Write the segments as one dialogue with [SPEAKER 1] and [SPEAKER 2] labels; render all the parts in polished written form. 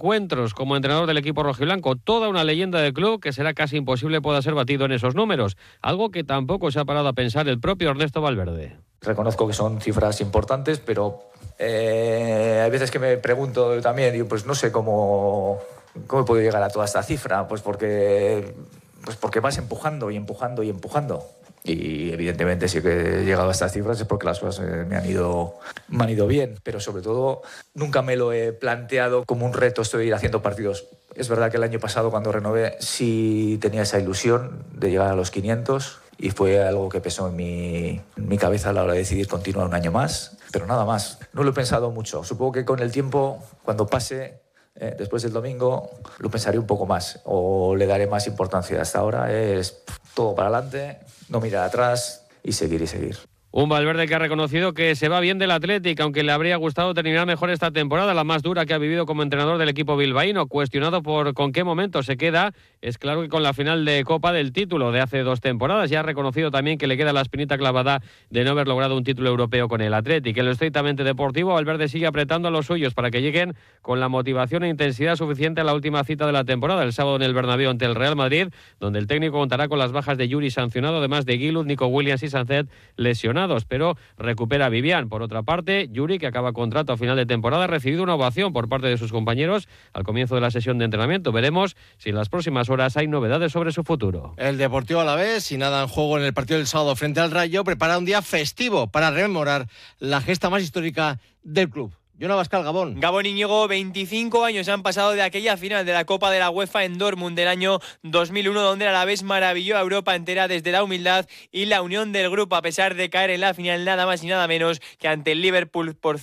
[SPEAKER 1] encuentros como entrenador del equipo rojiblanco. Toda una leyenda del club que será casi imposible pueda ser batido en esos números. Algo que tampoco se ha parado a pensar el propio Ernesto Valverde.
[SPEAKER 2] Reconozco que son cifras importantes, pero hay veces que me pregunto también, digo, pues no sé cómo he podido llegar a toda esta cifra. Pues porque vas empujando y empujando y empujando. Y evidentemente si he llegado a estas cifras es porque las cosas me han ido bien, pero sobre todo nunca me lo he planteado como un reto esto de ir haciendo partidos. Es verdad que el año pasado cuando renové sí tenía esa ilusión de llegar a los 500 y fue algo que pesó en mi cabeza a la hora de decidir continuar un año más, pero nada más. No lo he pensado mucho. Supongo que con el tiempo, cuando pase, después del domingo, lo pensaré un poco más o le daré más importancia. Hasta ahora es todo para adelante, no mirar atrás y seguir y seguir.
[SPEAKER 1] Un Valverde que ha reconocido que se va bien del Athletic, aunque le habría gustado terminar mejor esta temporada, la más dura que ha vivido como entrenador del equipo bilbaíno. Cuestionado por con qué momento se queda, es claro que con la final de Copa del título de hace 2 temporadas. Ya ha reconocido también que le queda la espinita clavada de no haber logrado un título europeo con el Athletic. En lo estrictamente deportivo, Valverde sigue apretando a los suyos para que lleguen con la motivación e intensidad suficiente a la última cita de la temporada, el sábado en el Bernabéu ante el Real Madrid, donde el técnico contará con las bajas de Yuri sancionado, además de Giroud, Nico Williams y Sancet lesionados, pero recupera a Vivian. Por otra parte, Yuri, que acaba contrato a final de temporada, ha recibido una ovación por parte de sus compañeros al comienzo de la sesión de entrenamiento. Veremos si en las próximas horas hay novedades sobre su futuro.
[SPEAKER 3] El Deportivo Alavés, sin nada en juego en el partido del sábado frente al Rayo, prepara un día festivo para rememorar la gesta más histórica del club. Jonan Bascal, Gabón.
[SPEAKER 4] Gabón, Íñigo, 25 años han pasado de aquella final de la Copa de la UEFA en Dortmund del año 2001, donde el Alavés maravilló a Europa entera desde la humildad y la unión del grupo, a pesar de caer en la final nada más y nada menos que ante el Liverpool por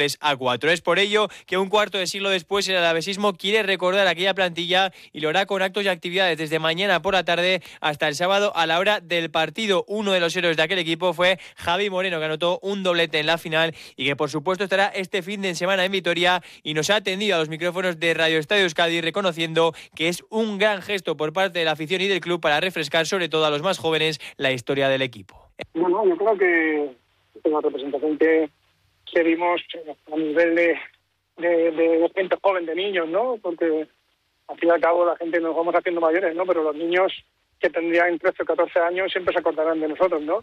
[SPEAKER 4] 5-4. Es por ello que un cuarto de siglo después el alavesismo quiere recordar aquella plantilla y lo hará con actos y actividades desde mañana por la tarde hasta el sábado a la hora del partido. Uno de los héroes de aquel equipo fue Javi Moreno, que anotó un doblete en la final y que por supuesto estará este fin de semana en Vitoria y nos ha atendido a los micrófonos de Radio Estadio Euskadi reconociendo que es un gran gesto por parte de la afición y del club para refrescar sobre todo a los más jóvenes la historia del equipo.
[SPEAKER 5] Bueno, yo creo que la representación que vimos a nivel de gente joven, de niños, ¿no? Porque al fin y al cabo la gente nos vamos haciendo mayores, ¿no? Pero los niños que tendrían 13 o 14 años siempre se acordarán de nosotros, ¿no?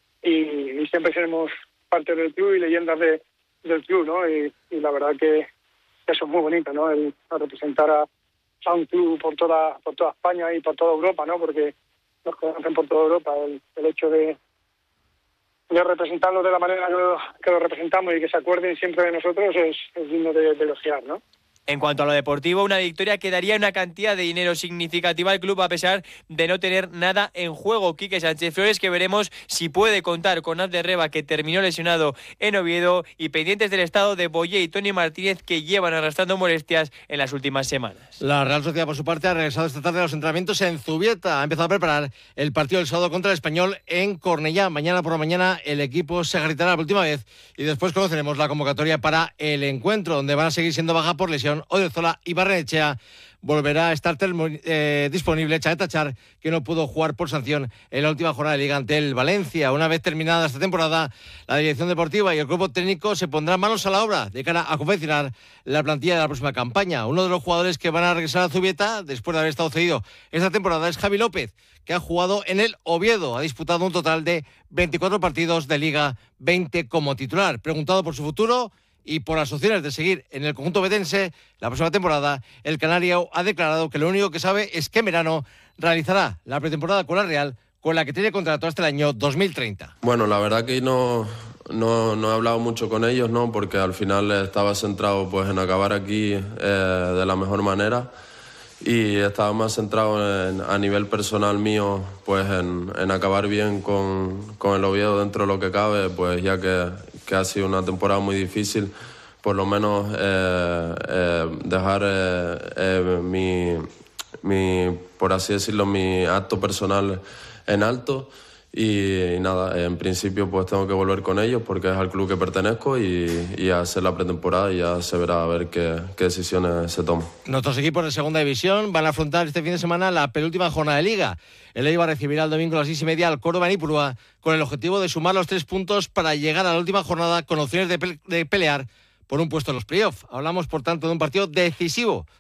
[SPEAKER 5] Y siempre seremos parte del club y leyendas del club, ¿no? Y la verdad que eso es muy bonito, ¿no? El representar a un club por toda España y por toda Europa, ¿no? Porque nos conocen por toda Europa. El hecho de representarlos de la manera que lo representamos y que se acuerden siempre de nosotros es digno de elogiar, ¿no?
[SPEAKER 4] En cuanto a lo deportivo, una victoria que daría una cantidad de dinero significativa al club a pesar de no tener nada en juego. Quique Sánchez Flores, que veremos si puede contar con Abderreba, que terminó lesionado en Oviedo, y pendientes del estado de Boyé y Tony Martínez, que llevan arrastrando molestias en las últimas semanas.
[SPEAKER 3] La Real Sociedad, por su parte, ha regresado esta tarde a los entrenamientos en Zubieta. Ha empezado a preparar el partido del sábado contra el Español en Cornellá. Mañana por la mañana el equipo se ejercitará por última vez y después conoceremos la convocatoria para el encuentro, donde van a seguir siendo baja por lesión Odriozola y Barrenechea. Volverá a estar disponible Chaet Achar, que no pudo jugar por sanción en la última jornada de Liga ante el Valencia. Una vez terminada esta temporada, la dirección deportiva y el grupo técnico se pondrán manos a la obra de cara a confeccionar la plantilla de la próxima campaña. Uno de los jugadores que van a regresar a Zubieta después de haber estado cedido esta temporada es Javi López, que ha jugado en el Oviedo. Ha disputado un total de 24 partidos de Liga, 20 como titular. Preguntado por su futuro y por las opciones de seguir en el conjunto betense la próxima temporada, el canario ha declarado que lo único que sabe es que en verano realizará la pretemporada con la Real, con la que tiene contrato hasta el año 2030.
[SPEAKER 6] Bueno, la verdad que no he hablado mucho con ellos, ¿no? Porque al final estaba centrado pues en acabar aquí de la mejor manera y estaba más centrado a nivel personal mío pues en acabar bien con el Oviedo dentro de lo que cabe, pues ya que ha sido una temporada muy difícil, por lo menos dejar por así decirlo, mi acto personal en alto y nada, en principio pues tengo que volver con ellos porque es al club que pertenezco y a hacer la pretemporada y ya se verá a ver qué decisiones se toman.
[SPEAKER 3] Nuestros equipos de segunda división van a afrontar este fin de semana la penúltima jornada de Liga. El Eibar recibirá el domingo a las 6:30 al Córdoba en Ipurúa con el objetivo de sumar los 3 puntos para llegar a la última jornada con opciones de pelear por un puesto en los playoffs. Hablamos, por tanto, de un partido decisivo